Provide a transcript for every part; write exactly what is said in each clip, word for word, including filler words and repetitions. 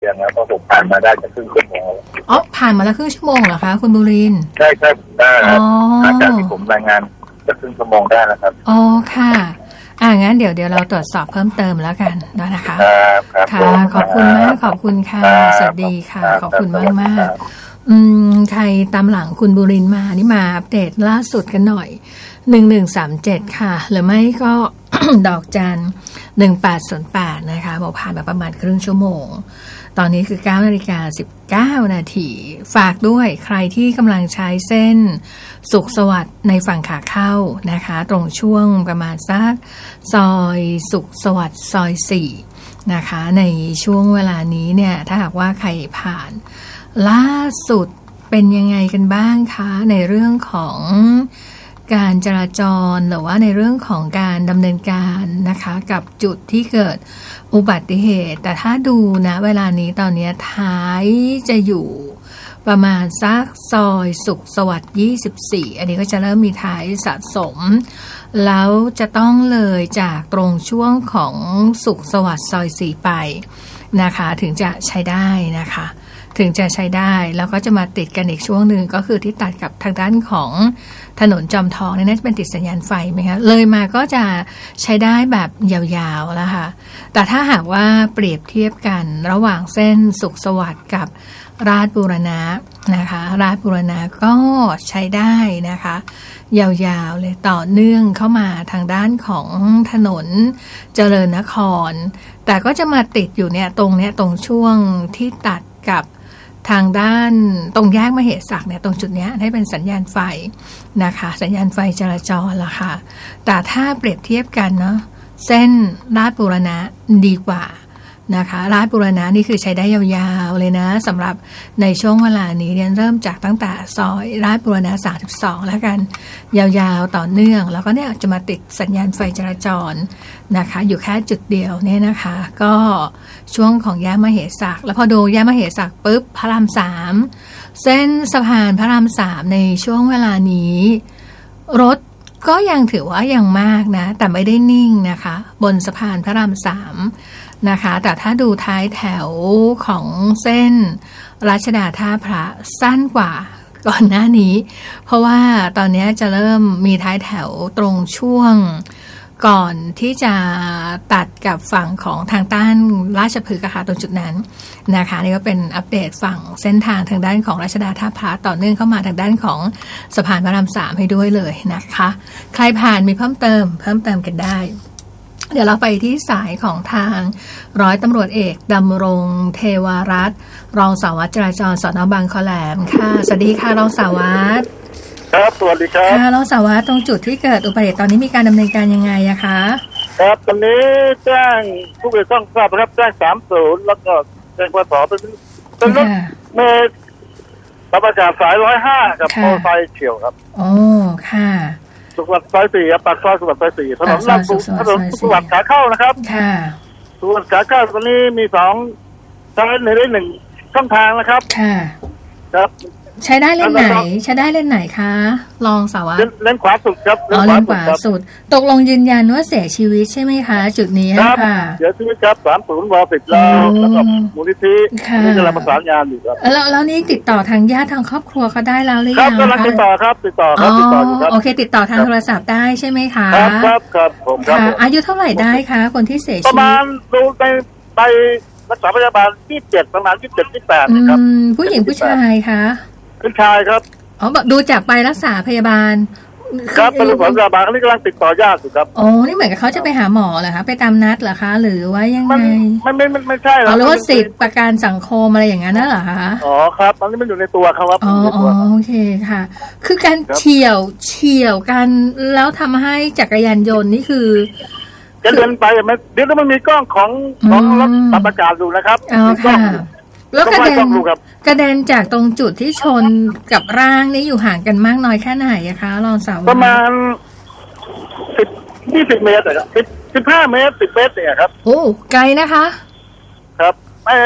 องแล้วก็ผมผ่านมาได้จะครึ่งชั่วโมงอ๋อผ่านมาแล้วครึ่งชั่วโมงเหรอคะคุณบุรินทร์ใช่ใช่ได้ครับหลังจากที่ผมรายงานจะครึ่งชั่วโมงได้นะครับอ๋อค่ะอ่างั้นเดี๋ยวเดี๋ยวเราตรวจสอบเพิ่มเติมแล้วกันนะคะครับค่ะขอบคุณมากขอบคุณค่ะสวัสดีค่ะขอบคุณมากมากอืมใครตามหลังคุณบุรินทร์มานี่มาอัปเดตล่าสุดกันหน่อยหนึ่งหนึ่งสามเจ็ดค่ะหรือไม่ก็ ดอกจันหนึ่งแปดศูนย์แปดนะคะบอกผ่านมาประมาณครึ่งชั่วโมงตอนนี้คือเก้านาฬิกาสิบเก้านาทีฝากด้วยใครที่กำลังใช้เส้นสุขสวัสดิ์ในฝั่งขาเข้านะคะตรงช่วงประมาณสักซอยสุขสวัสดิ์ซอยสี่นะคะในช่วงเวลานี้เนี่ยถ้าหากว่าใครผ่านล่าสุดเป็นยังไงกันบ้างคะในเรื่องของการจราจรหรือว่าในเรื่องของการดำเนินการนะคะกับจุดที่เกิดอุบัติเหตุแต่ถ้าดูนะเวลานี้ตอนนี้ท้ายจะอยู่ประมาณสักซอยสุขสวัสดิ์ยี่สิบสี่อันนี้ก็จะเริ่มมีท้ายสะสมแล้วจะต้องเลยจากตรงช่วงของสุขสวัสดิ์ซอยสี่ไปนะคะถึงจะใช้ได้นะคะถึงจะใช้ได้แล้วก็จะมาติดกันอีกช่วงหนึ่งก็คือที่ตัดกับทางด้านของถนนจอมทองนี่น่าจะเป็นติดสัญญาณไฟไหมคะเลยมาก็จะใช้ได้แบบยาวๆแล้วค่ะแต่ถ้าหากว่าเปรียบเทียบกันระหว่างเส้นสุขสวัสดิ์กับราชบูรณะนะคะราชบูรณะก็ใช้ได้นะคะยาวๆเลยต่อเนื่องเข้ามาทางด้านของถนนเจริญนครแต่ก็จะมาติดอยู่เนี่ยตรงเนี้ยตรงช่วงที่ตัดกับทางด้านตรงแยกมเหศักดิ์เนี่ยตรงจุดนี้ให้เป็นสัญญาณไฟนะคะสัญญาณไฟจราจรละค่ะแต่ถ้าเปรียบเทียบกันเนาะเส้นราชบูรณะดีกว่านะคะราชบูรณะนี่คือใช้ได้ยาวๆเลยนะสำหรับในช่วงเวลานี้เนี่ยเริ่มจากตั้งแต่ซอยราชบูรณะสามสิบสองแล้วกันยาวๆต่อเนื่องแล้วก็เนี่ยจะมาติดสัญญาณไฟจราจรนะคะอยู่แค่จุดเดียวเนี่ยนะคะก็ช่วงของแยกมเหศักดิ์แล้วพอดูแยกมเหศักดิ์ปุ๊บพระรามสามเส้นสะพานพระรามสามในช่วงเวลานี้รถก็ยังถือว่ายังมากนะแต่ไม่ได้นิ่งนะคะบนสะพานพระรามสามนะคะแต่ถ้าดูท้ายแถวของเส้นรัชดาท่าพระสั้นกว่าก่อนหน้านี้เพราะว่าตอนนี้จะเริ่มมีท้ายแถวตรงช่วงก่อนที่จะตัดกับฝั่งของทางต้านราชพฤกษ์ค่ะตรงจุดนั้นนะคะนี่ก็เป็นอัปเดตฝั่งเส้นทางทางด้านของรัชดาท่าพระต่อเนื่องเข้ามาทางด้านของสะพานพระรามสามให้ด้วยเลยนะคะใครผ่านมีเพิ่มเติมเพิ่มเติมกันได้เดี๋ยวเราไปที่สายของทางร้อยตำรวจเอกดำรงเทวรัตน์รองสารวัตรจราจรสน.บางขแหลมค่ะสวัสดีค่ะรองสารวัตรครับสวัสดีครับค่ะรองสารวัตรตรงจุดที่เกิดอุบัติเหตุตอนนี้มีการดำเนินการยังไงอะคะครับตอนนี้แจ้งผู้บริโภคทราบครับแจ้งสามศูนย์แล้วก็แจ้งพศเป็นเป็นรถเมล์ปรับอากาศสายร้อยห้ากับมอเตอร์ไซค์เฉียวครับโอ้ค่ะสุขสวัสดิ์ซอยสี่ปากซอยสุขสวัสดิ์ซอยสี่ถนนลาดบุถนนสุขสวัสดิ์ขาเข้านะครับค่ะสุขสวัสดิ์ขาเข้าตอนนี้มีสองใช้ในได้หนึ่งช่องทางนะครับค่ะครับใช้ได้เล่นไหนใช้ได้เล่นไหนคะลองสาวะเล่นขวาสุดครับอ๋อเล่นขวาสุดตกลงยืนยันว่าเสียชีวิตใช่ไหมคะจุดนี้ค่ะเสียชีวิตครับสามศูนย์วอสิบแล้วแล้วก็มูลนิธินี่กำลังประสานงานอยู่ครับแล้วแล้วนี่ติดต่อทางญาติทางครอบครัวเขาได้แล้วหรือยังครับกำลังติดต่อครับติดต่อครับติดต่ออยู่ครับโอเคติดต่อทางโทรศัพท์ได้ใช่ไหมคะครับครับผมครับอายุเท่าไหร่ได้คะคนที่เสียชีวิตประมาณดูไปไปรักษาพยาบาลยี่สิบเจ็ดประมาณยี่สิบเจ็ดยี่สิบแปดครับผู้หญิงผู้ชายคะผู้ชายครับอ๋อดูจากใบรักษาพยาบาลครับเป็นผลพยาบาลนี่กำลังติดต่อญาติอยู่ครับอ๋อนี่เหมือนกับเขาจะไปหาหมอเหรอคะไปตามนัดเหรอคะหรือว่ายังไงมันไม่ไม่ไม่ใช่หรอกหรือว่าสิทธิประกันสังคมอะไรอย่างนั้นน่ะเหรอคะอ๋อครับอันนี้มันอยู่ในตัวเขาครับอ๋อโอเคค่ะคือการเฉี่ยวเฉี่ยวกันแล้วทำให้จักรยานยนต์นี่คือจะเดินไปมันเดี๋ยวมันมีกล้องของของรถปรับอากาศดูนะครับมีกล้องแล้วกระเด็นกระเด็นจากตรงจุดที่ชนกับร่างนี่อยู่ห่างกันมากน้อยแค่ไหนอะคะรองสาวประมาณสิบยี่สิบเมตรครับสิบสิบห้าเมตรสิบเมตรเนี่ยครับโอ้ไกลนะคะครับไม่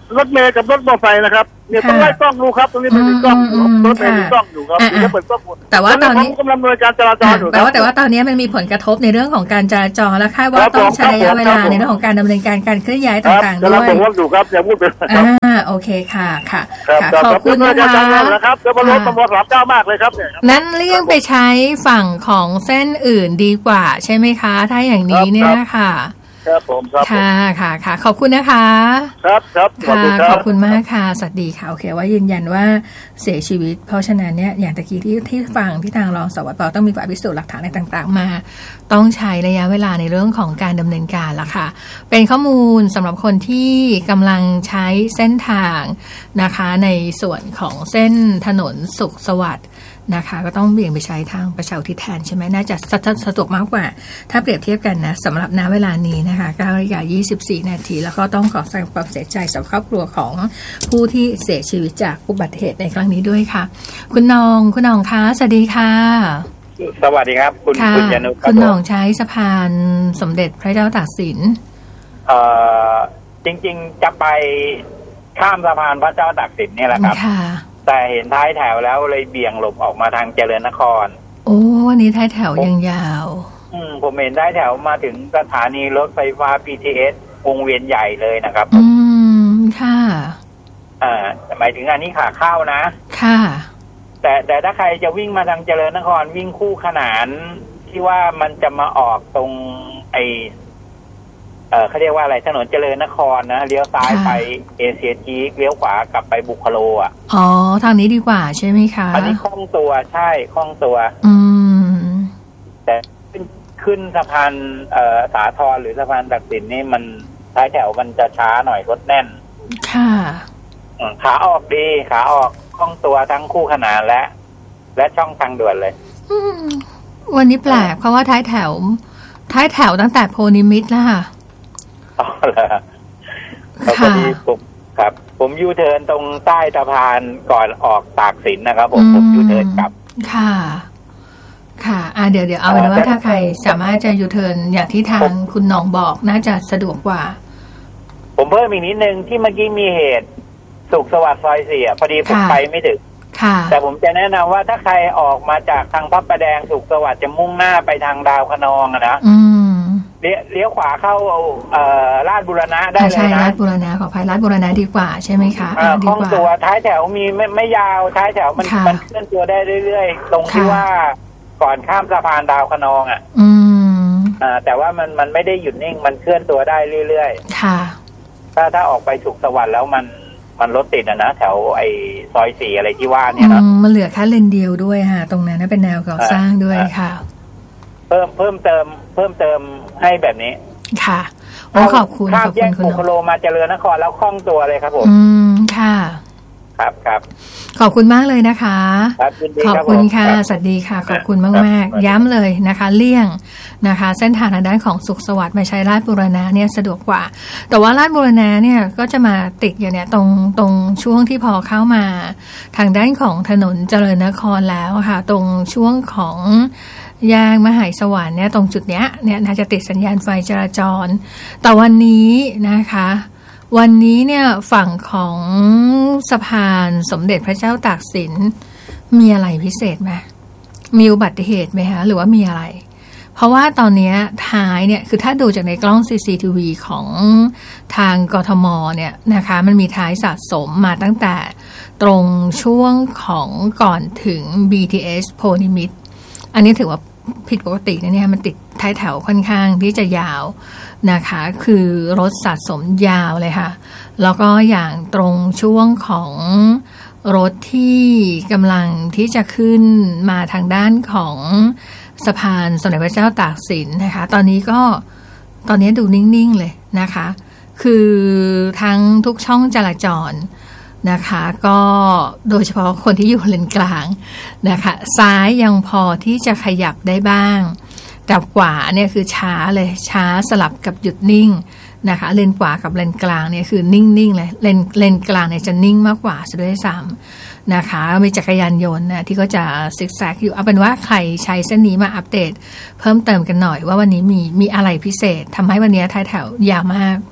รถเมล์กับรถมอเตอร์ไซค์นะครับเนี่ยต้องไล่กล้องดูครับตรงนี้มันมีกล้องอยู่รถเมล์มีกล้องอยู่ครับมีเปิดกล้องแต่ว่าตอนนี้กำลังดำเนินการจราจรอยู่แต่ว่าแต่ว่าตอนนี้มันมีผลกระทบในเรื่องของการจราจรและคาดว่าต้องใช้ระยะเวลาในเรื่องของการดำเนินการการเคลื่อนย้ายต่างๆด้วยผมว่าอยู่ครับอย่าพูดไปอ่าโอเคค่ะค่ะขอบคุณนะคะนะครับจะมาลดตำรวจสามเจ้ามากเลยครับเนี่ยนั้นเลี่ยงไปใช้ฝั่งของเส้นอื่นดีกว่าใช่ไหมคะถ้าอย่างนี้เนี่ยค่ะครับผมครับค่ะค่ะค่ะขอบคุณนะคะครับครับค่ะขอบคุณมากค่ะสวัสดีค่ะโอเคว่ายืนยันว่าเสียชีวิตเพราะฉะนั้นเนี่ยอย่างตะกี้ที่ที่ฟังที่ทางรองสวัสดิ์ต้องมีฝ่ายพิสูจน์หลักฐานอะไรต่างๆมาต้องใช้ระยะเวลาในเรื่องของการดำเนินการละค่ะเป็นข้อมูลสำหรับคนที่กำลังใช้เส้นทางนะคะในส่วนของเส้นถนนสุขสวัสดิ์นะคะก็ต้องเบี่ยงไปใช้ทางประชาอุทิศแทนใช่ไหมน่าจะสะดวกมากกว่าถ้าเปรียบเทียบกันนะสำหรับณเวลานี้นะคะเก้านาฬิกายี่สิบสี่นาทีแล้วก็ต้องขอแสดงความเสียใจสำหรับครอบครัวของผู้ที่เสียชีวิตจากอุบัติเหตุในครั้งนี้ด้วยค่ะคุณนองคุณนองคะสวัสดีค่ะสวัสดีครับคุณคุณยานุคุณนองใช้สะพานสมเด็จพระเจ้าตากสินเอ่อจริงๆจะไปข้ามสะพานพระเจ้าตากสินนี่แหละครับแต่เห็นท้ายแถวแล้วเลยเบี่ยงหลบออกมาทางเจริญนครโอ้วันนี้ท้ายแถวยังยาวอืมผมเห็นท้ายแถวมาถึงสถานีรถไฟฟ้า บี ที เอส วงเวียนใหญ่เลยนะครับอืมค่ะอ่าหมายถึงอันนี้ขาเข้านะค่ะแต่แต่ถ้าใครจะวิ่งมาทางเจริญนครวิ่งคู่ขนานที่ว่ามันจะมาออกตรงไอเออเขาเรียกว่าอะไรถนนเจริญนครนะเลี้ยวซ้ายไปเอเชียทีเลี้ยวขวากลับไปบุคโลอ่ะอ๋อทางนี้ดีกว่าใช่ไหมคะอันนี้คล่องตัวใช่คล่องตัวอืมแต่ขึ้นขึ้นสะพานเอ่อสาทรหรือสะพานตากสินนี่มันท้ายแถวมันจะช้าหน่อยรถแน่นค่ะขาออกดีขาออกคล่องตัวทั้งคู่ขนานและและช่องทางด่วนเลยอืมวันนี้แปลกเพราะว่าท้ายแถวท้ายแถวตั้งแต่โพนิมิตรแล้วค่ะอ๋อเหรอพอดีผมครับผมยูเทิร์นตรงใต้สะพานก่อนออกตากสินนะครับผมผมยูเทิร์นกลับค่ะค่ะอ่าเดี๋ยวเดี๋ยวเอาเป็นว่าถ้าใครสามารถจะยูเทิร์นอย่างที่ทางคุณหนองบอกน่าจะสะดวกกว่าผมเพิ่มอีกนิดนึงที่เมื่อกี้มีเหตุสุขสวัสดิ์ซอยสี่พอดีผมไปไม่ถึงแต่ผมจะแนะนำว่าถ้าใครออกมาจากทางพระประแดงสุขสวัสดิ์จะมุ่งหน้าไปทางดาวคะนองนะเลี้ยวเลี้ยวขวาเข้าเอ่อลาดบุรณะได้เลยนะใช่ลาดบุรณะขออภัยลาดบุรณะดีกว่าใช่ไหมคะอ่าคล่องตัวท้ายแถวมีไม่ไม่ยาวท้ายแถวมันมันเคลื่อนตัวได้เรื่อยๆตรงที่ว่าก่อนข้ามสะพานดาวคะนองอ่ะอืมอ่าแต่ว่ามันมันไม่ได้หยุดนิ่งมันเคลื่อนตัวได้เรื่อยๆค่ะถ้าถ้าออกไปสุขสวัสดิ์แล้วมันมันรถติดนะแถวไอ้ซอยสี่อะไรที่ว่าเนี่ยนะมันเหลือแค่เลนเดียวด้วยค่ะตรงนั้นเป็นแนวก่อสร้างด้วยค่ะเพิ่มเพิ่มเติมเพิ่มเติมให้แบบนี้ค่ะขอบคุณขอบคุณคุณบุคโลมาเจริญนครแล้วคล่องตัวเลยครับผมอืมค่ะครับครับขอบคุณมากเลยนะคะขอบคุณค่ะสวัสดีค่ะขอบคุณมากมากย้ำเลยนะคะเลี่ยงนะคะเส้นทางทางด้านของสุขสวัสดิ์ไม่ใช่ลาดบุรณะเนี่ยสะดวกกว่าแต่ว่าลาดบุรณะเนี่ยก็จะมาติดอยู่เนี่ยตรงตรงช่วงที่พอเข้ามาทางด้านของถนนเจริญนครแล้วค่ะตรงช่วงของแยกมหาสวรรค์เนี่ยตรงจุดเนี้ยเนี่ยน่าจะติดสัญญาณไฟจราจรแต่วันนี้นะคะวันนี้เนี่ยฝั่งของสะพานสมเด็จพระเจ้าตากสินมีอะไรพิเศษไหมมีอุบัติเหตุไหมคะหรือว่ามีอะไรเพราะว่าตอนนี้ท้ายเนี่ยคือถ้าดูจากในกล้อง ซี ซี ที วี ของทางกทมเนี่ยนะคะมันมีท้ายสะสมมาตั้งแต่ตรงช่วงของก่อนถึง บี ที เอส โพนิมิตรอันนี้ถือว่าผิดปกตินะเนี่ยมันติดท้ายแถวค่อนข้างที่จะยาวนะคะคือรถสะสมยาวเลยค่ะแล้วก็อย่างตรงช่วงของรถที่กำลังที่จะขึ้นมาทางด้านของสะพานสมเด็จพระเจ้าตากสินนะคะตอนนี้ก็ตอนนี้ดูนิ่งๆเลยนะคะคือทั้งทุกช่องจราจรนะคะก็โดยเฉพาะคนที่อยู่เลนกลางนะคะซ้ายยังพอที่จะขยับได้บ้างแต่ขวาเนี่ยคือช้าเลยช้าสลับกับหยุดนิ่งนะคะเลนขวากับเลนกลางเนี่ยคือนิ่งๆเลยเลนเลนกลางเนี่ยจะนิ่งมากกว่าซะด้วยซ้ำนะคะมีจักรยานยนต์นะที่ก็จะซิกแซกอยู่เอาเป็นว่าใครใช้เส้นนี้มาอัปเดตเพิ่มเติมกันหน่อยว่าวันนี้มีมีอะไรพิเศษทำให้วันนี้ท้ายแถวยาวมาก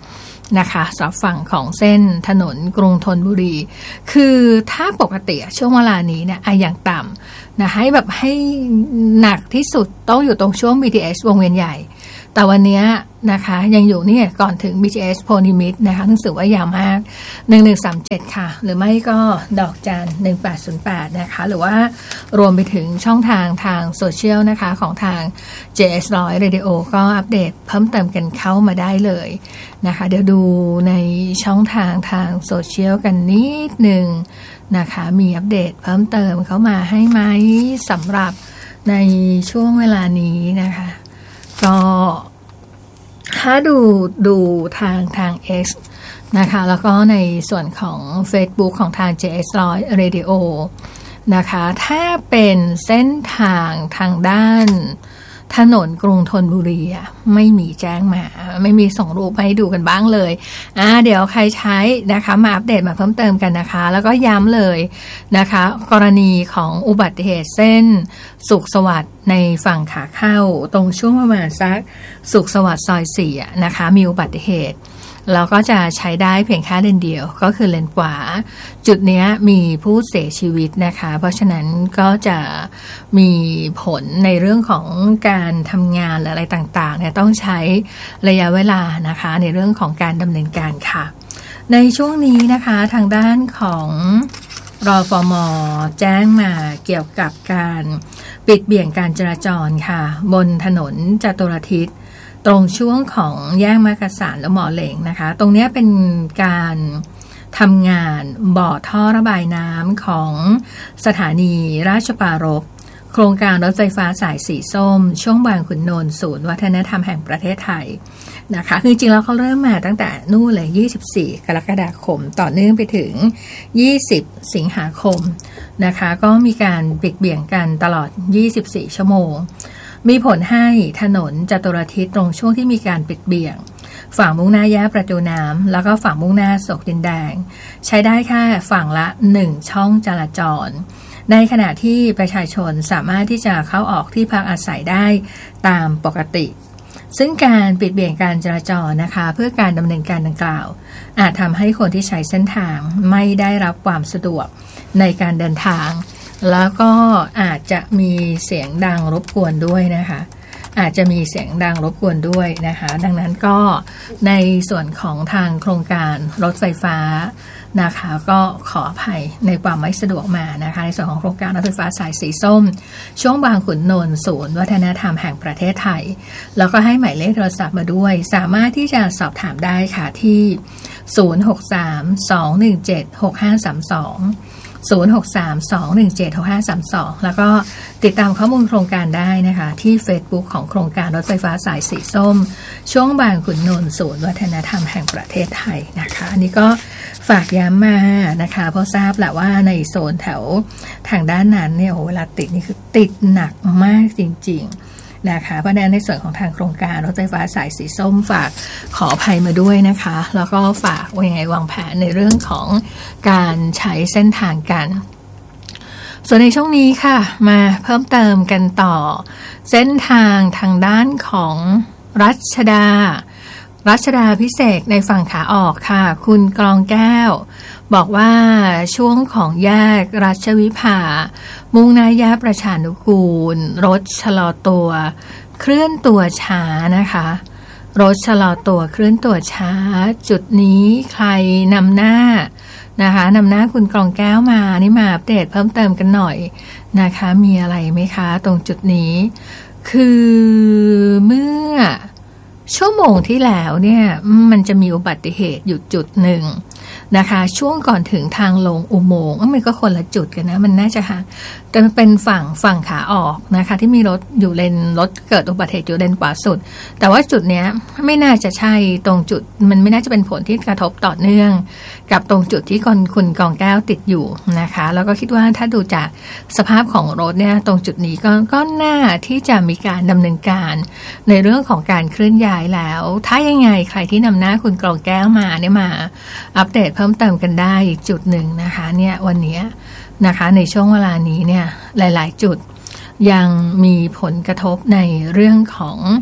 นะคะสำหรับฝั่งของเส้นถนนกรุงธนบุรีคือถ้าปกติช่วงเวลานี้เนี่ยอย่างต่ำนะให้แบบให้หนักที่สุดต้องอยู่ตรงช่วง บี ที เอส วงเวียนใหญ่แต่วันนี้นะคะยังอยู่เนี่ยก่อนถึง บี ที เอส โพนิมิตรนะคะซึ่งถือว่ายาวมากหนึ่งหนึ่งสามเจ็ดค่ะหรือไม่ก็ดอกจันหนึ่งแปดศูนย์แปดนะคะหรือว่ารวมไปถึงช่องทางทางโซเชียลนะคะของทาง เจ เอส หนึ่งร้อย Radio ก็อัปเดตเพิ่มเติมกันเข้ามาได้เลยนะคะเดี๋ยวดูในช่องทางทางโซเชียลกันนิดหนึ่งนะคะมีอัปเดตเพิ่มเติมเข้ามาให้ไหมสำหรับในช่วงเวลานี้นะคะก็ถ้าดูดูทางทาง X นะคะแล้วก็ในส่วนของ Facebook ของทาง เจ เอส หนึ่งร้อย Radio นะคะถ้าเป็นเส้นทางทางด้านถนนกรุงธนบุรีอ่ะไม่มีแจ้งมาไม่มีส่งรูปให้ดูกันบ้างเลยอ่าเดี๋ยวใครใช้นะคะมาอัปเดตมาเพิ่มเติมกันนะคะแล้วก็ย้ำเลยนะคะกรณีของอุบัติเหตุเส้นสุขสวัสดิ์ในฝั่งขาเข้าตรงช่วงประมาณสักสุขสวัสดิ์ซอยสี่นะคะมีอุบัติเหตุเราก็จะใช้ได้เพียงแค่เลนเดียวก็คือเลนขวาจุดนี้มีผู้เสียชีวิตนะคะเพราะฉะนั้นก็จะมีผลในเรื่องของการทำงานอะไรต่างๆเนี่ยต้องใช้ระยะเวลานะคะในเรื่องของการดำเนินการค่ะในช่วงนี้นะคะทางด้านของรฟม.แจ้งมาเกี่ยวกับการปิดเบี่ยงการจราจรค่ะบนถนนจตุรทิศตรงช่วงของแยกมักกะสันและหมอเหลงนะคะตรงนี้เป็นการทำงานบ่อท่อระบายน้ำของสถานีราชปรารภโครงการรถไฟฟ้าสายสีส้มช่วงบางขุนนนท์ศูนย์วัฒนธรรมแห่งประเทศไทยนะคะคือจริงๆแล้วเขาเริ่มมาตั้งแต่นู่นเลยยี่สิบสี่กรกฎาคมต่อเนื่องไปถึงยี่สิบสิงหาคมนะคะก็มีการปิดเบี่ยงกันตลอดยี่สิบสี่ชั่วโมงมีผลให้ถนนจตุรทิศตรงช่วงที่มีการปิดเบี่ยงฝั่งมุ่งหน้าแยกประตูน้ำแล้วก็ฝั่งมุ่งหน้าโศกดินแดงใช้ได้แค่ฝั่งละหนึ่งช่องจราจรในขณะที่ประชาชนสามารถที่จะเข้าออกที่พักอาศัยได้ตามปกติซึ่งการปิดเบี่ยงการจราจรนะคะเพื่อการดำเนินการดังกล่าวอาจทำให้คนที่ใช้เส้นทางไม่ได้รับความสะดวกในการเดินทางแล้วก็อาจจะมีเสียงดังรบกวนด้วยนะคะอาจจะมีเสียงดังรบกวนด้วยนะคะดังนั้นก็ในส่วนของทางโครงการรถไฟฟ้านะคะก็ขออภัยในความไม่สะดวกมานะคะในส่วนของโครงการรถไฟฟ้าสายสีส้มช่วงบางขุนนนท์ศูนย์วัฒนธรรมแห่งประเทศไทยแล้วก็ให้หมายเลขโทรศัพท์มาด้วยสามารถที่จะสอบถามได้ค่ะที่ศูนย์ หก สาม สอง หนึ่ง เจ็ด หก ห้า สาม สองศูนย์ หก สาม สอง หนึ่ง เจ็ด หก ห้า สาม สองแล้วก็ติดตามข้อมูลโครงการได้นะคะที่ Facebook ของโครงการรถไฟฟ้าสายสีส้มช่วงบางขุนนนท์ศูนย์วัฒนธรรมแห่งประเทศไทยนะคะอันนี้ก็ฝากย้ำมานะคะเพราะทราบแหละว่าในโซนแถวทางด้านนั้นเนี่ยเวลาติดนี่คือติดหนักมากจริงๆนะคะเพราะฉะนั้นในส่วนของทางโครงการรถไฟฟ้าสายสีส้มฝากขออภัยมาด้วยนะคะแล้วก็ฝากว่ายังไงวางแผนในเรื่องของการใช้เส้นทางกันส่วนในช่วงนี้ค่ะมาเพิ่มเติมกันต่อเส้นทางทางด้านของรัชดารัชดาพิเศษในฝั่งขาออกค่ะคุณกรองแก้วบอกว่าช่วงของแยกรัชวิภามุ่งหน้าแยกประชานุกูลรถชะลอตัวเคลื่อนตัวช้านะคะรถชะลอตัวเคลื่อนตัวช้าจุดนี้ใครนำหน้านะคะนำหน้าคุณกรองแก้วมานี่มาอัปเดตเพิ่มเติมกันหน่อยนะคะมีอะไรไหมคะตรงจุดนี้คือเมื่อชั่วโมงที่แล้วเนี่ยมันจะมีอุบัติเหตุอยู่จุดหนึ่งนะคะช่วงก่อนถึงทางลงอุโมงค์มันก็คนละจุดกันนะมันน่าจะห่างแต่มันเป็นฝั่งฝั่งขาออกนะคะที่มีรถอยู่เลนรถเกิดอุบัติเหตุอยู่เลนขวาสุดแต่ว่าจุดเนี้ยไม่น่าจะใช่ตรงจุดมันไม่น่าจะเป็นผลที่กระทบต่อเนื่องกับตรงจุดที่คนคุณกองแก้วติดอยู่นะคะแล้วก็คิดว่าถ้าดูจากสภาพของรถเนี่ยตรงจุดนี้ก็ก็น่าที่จะมีการดำเนินการในเรื่องของการเคลื่อนย้ายแล้วถ้ายังไงใครที่นำหน้าคุณกองแก้วมาเนี่ยมาอัปเดตเพิ่มเติมกันได้อีกจุดหนึ่งนะคะเนี่ยวันนี้นะคะในช่วงเวลานี้เนี่ยหลายๆจุดยังมีผลกระทบในเรื่องของ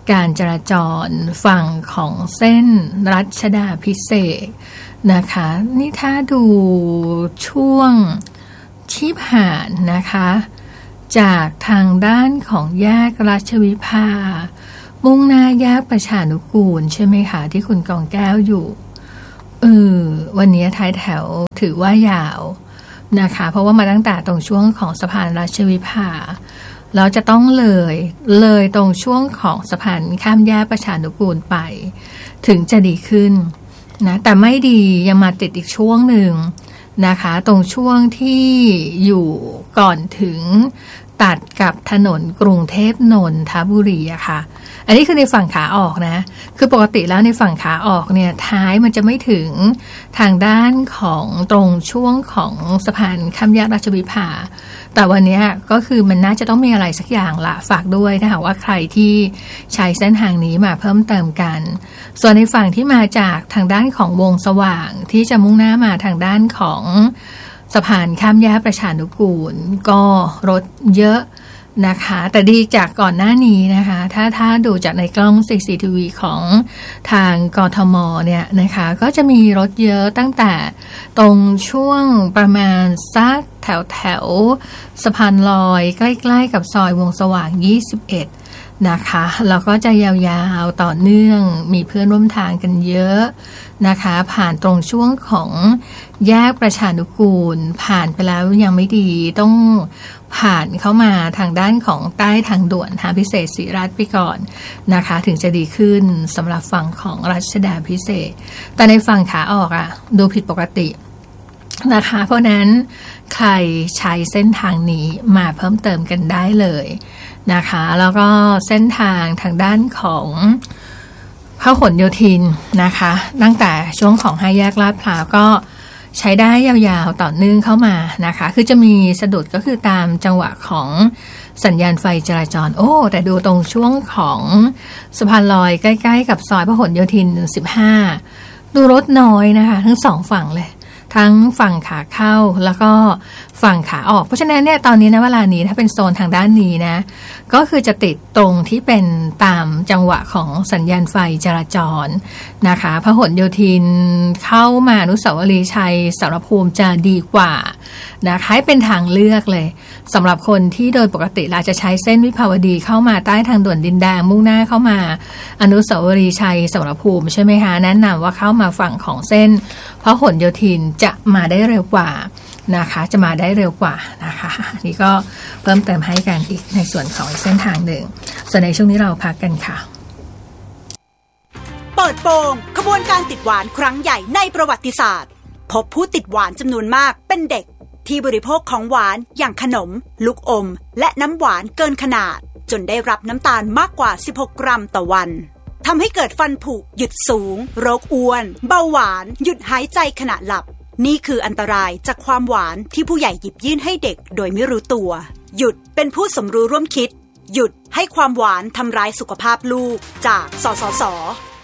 การจราจรฝั่งของเส้นรัชดาภิเษกนะคะนี่ถ้าดูช่วงที่ผ่านนะคะจากทางด้านของแยกรัชวิภามุ่งหน้าแยกประชานุกูลใช่ไหมคะที่คุณกองแก้วอยู่เออวันนี้ท้ายแถวถือว่ายาวนะคะเพราะว่ามาตั้งแต่ตรงช่วงของสะพานรัชวิภาเราจะต้องเลยเลยตรงช่วงของสะพานข้ามแยกประชานุกูลไปถึงจะดีขึ้นนะแต่ไม่ดียังมาติดอีกช่วงหนึ่งนะคะตรงช่วงที่อยู่ก่อนถึงตัดกับถนนกรุงเทพนนทบุรีอะค่ะอันนี้คือในฝั่งขาออกนะคือปกติแล้วในฝั่งขาออกเนี่ยท้ายมันจะไม่ถึงทางด้านของตรงช่วงของสะพานข้ามแยกราชวิภาแต่วันนี้ก็คือมันน่าจะต้องมีอะไรสักอย่างละฝากด้วยนะคะว่าใครที่ใช้เส้นทางนี้มาเพิ่มเติมกันส่วนในฝั่งที่มาจากทางด้านของวงสว่างที่จะมุ่งหน้ามาทางด้านของสะพานข้ามแยกประชานุกูลก็รถเยอะนะคะแต่ดีจากก่อนหน้านี้นะคะถ้าถ้าดูจากในกล้อง ซี ซี ที วี ของทางกทมเนี่ยนะคะก็จะมีรถเยอะตั้งแต่ตรงช่วงประมาณสักแถวแถวสะพานลอยใกล้ๆกับซอยวงสว่างยี่สิบเอ็ดนะคะแล้วก็จะยาวๆต่อเนื่องมีเพื่อนร่วมทางกันเยอะนะคะผ่านตรงช่วงของแยกประชานุกูลผ่านไปแล้วยังไม่ดีต้องผ่านเข้ามาทางด้านของใต้ทางด่วนทางพิเศษศรีรัตน์ไปก่อนนะคะถึงจะดีขึ้นสำหรับฝั่งของรัชดาภิเษกแต่ในฝั่งขาออกอะดูผิดปกตินะคะเพราะนั้นใครใช้เส้นทางนี้มาเพิ่มเติมกันได้เลยนะคะแล้วก็เส้นทางทางด้านของพหลโยธินนะคะตั้งแต่ช่วงของห้าแยกลาดพร้าวก็ใช้ได้ยาวๆต่อเนื่องเข้ามานะคะคือจะมีสะดุดก็คือตามจังหวะของสัญญาณไฟจราจรโอ้แต่ดูตรงช่วงของสะพานลอยใกล้ๆกับซอยพหลโยธินสิบห้าดูรถน้อยนะคะทั้งสองฝั่งเลยทั้งฝั่งขาเข้าแล้วก็ฝั่งขาออกเพราะฉะนั้นเนี่ยตอนนี้นะเวลานี้ถ้าเป็นโซนทางด้านนี้นะก็คือจะติดตรงที่เป็นตามจังหวะของสัญญาณไฟจราจรนะคะพหลโยธินเข้ามาอนุสาวรีย์ชัยสมรภูมิจะดีกว่านะคะให้เป็นทางเลือกเลยสำหรับคนที่โดยปกติเราจะใช้เส้นวิภาวดีเข้ามาใต้ทางด่วนดินแดงมุ่งหน้าเข้ามาอนุสาวรีย์ชัยสมรภูมิใช่ไหมคะแนะนำว่าเข้ามาฝั่งของเส้นพหลโยธินจะมาได้เร็วกว่านะคะจะมาได้เร็วกว่านะคะนี่ก็เพิ่มเติมให้กันอีกในส่วนของอีกเส้นทางหนึ่งส่วนในช่วงนี้เราพักกันค่ะเปิดโปงขบวนการติดหวานครั้งใหญ่ในประวัติศาสตร์พบผู้ติดหวานจำนวนมากเป็นเด็กที่บริโภคของหวานอย่างขนมลูกอมและน้ำหวานเกินขนาดจนได้รับน้ำตาลมากกว่าสิบหกกรัมต่อวันทำให้เกิดฟันผุหยุดสูงโรคอ้วนเบาหวานหยุดหายใจขณะหลับนี่คืออันตรายจากความหวานที่ผู้ใหญ่หยิบยื่นให้เด็กโดยไม่รู้ตัวหยุดเป็นผู้สมรู้ร่วมคิดหยุดให้ความหวานทำร้ายสุขภาพลูกจากสสส